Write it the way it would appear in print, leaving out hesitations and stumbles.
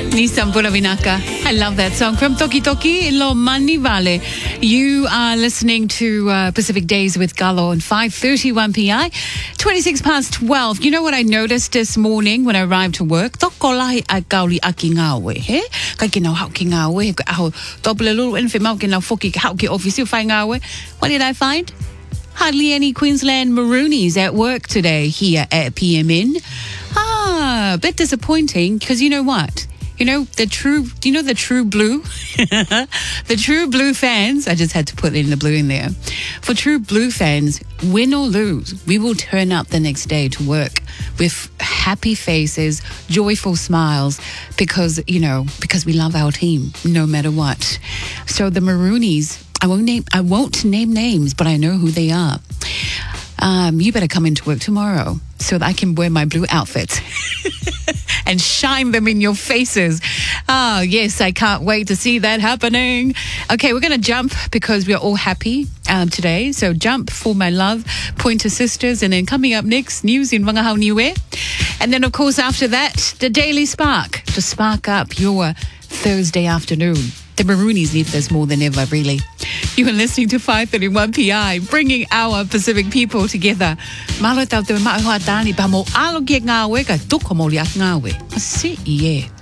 Nissan Pulavinaka. I love that song from Toki Toki Lo Mani Vale. You are listening to Pacific Days with Galo on 5:31 PI, 26 past 12. You know what I noticed this morning when I arrived to work? Tokolai a kauli aki ngawe, he? Kai kinau hau ki ngawe, aho dobele lulu infi mau kinau foki hau ki ofisi fai ngawe. What did I find? Hardly any Queensland Maroonies at work today here at PMN. A bit disappointing because you know what? Do you know the true blue? The true blue fans, I just had to put in the blue in there. For true blue fans, win or lose, we will turn up the next day to work with happy faces, joyful smiles, because we love our team no matter what. So the Maroonies, I won't name names, but I know who they are. You better come into work tomorrow so that I can wear my blue outfit and shine them in your faces. Oh, yes, I can't wait to see that happening. Okay, we're going to jump because we're all happy today. So jump for my love, Pointer Sisters. And then coming up next, news in Wangahau Niue. And then, of course, after that, the Daily Spark to spark up your Thursday afternoon. The Maroonies need this more than ever, really. You are listening to 531 PI, bringing our Pacific people together. Malo tau te mauhoatani pa mo alo ki ngawe ka tuko mo liak ngawe. Asi, yeah.